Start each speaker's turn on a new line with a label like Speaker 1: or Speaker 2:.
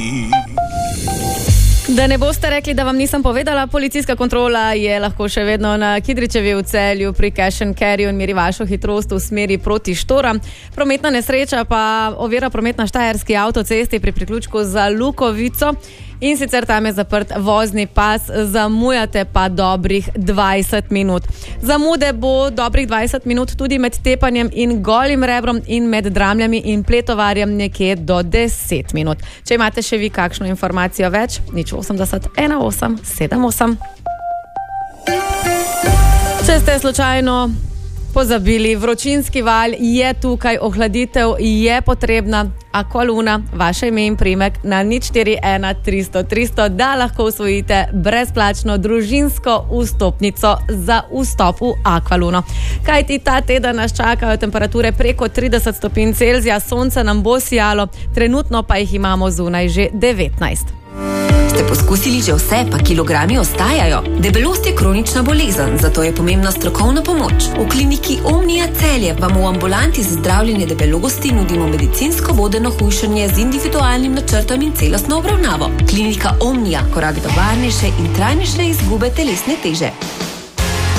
Speaker 1: Da ne boste rekli, da vam nisem povedala, policijska kontrola je lahko še vedno na Kidričevi v Celju pri Cash and Carry in meri vašo hitrost v smeri proti Štoram. Prometna nesreča pa ovira promet na štajerski avtocesti pri priključku za Lukovico. In sicer tam je zaprt vozni pas, zamujate pa dobrih 20 minut. Zamude bo dobrih 20 minut tudi med tepanjem in golim rebrom in med Dramljami in Pletovarjem nekje do 10 minut. Če imate še vi kakšno informacijo več, 080 1878. Če ste slučajno pozabili, vročinski val je tukaj, ohladitev je potrebna. Aqualuna, vaše ime in primek na 041 300 300, da lahko osvojite brezplačno družinsko vstopnico za vstop v Aqualuno. Kajti ta teden nas čakajo temperature preko 30 stopinj Celzija, sonce nam bo sijalo, trenutno pa jih imamo zunaj že 19.
Speaker 2: Ste poskusili že vse, pa kilogrami ostajajo? Debelost je kronična bolezen, zato je pomembna strokovna pomoč. V kliniki Omnia Celje vam v ambulanti za zdravljenje debelosti nudimo medicinsko vodeno hujšanje z individualnim načrtom in celostno obravnavo. Klinika Omnia, korak do varnejše in trajnejše izgube telesne teže.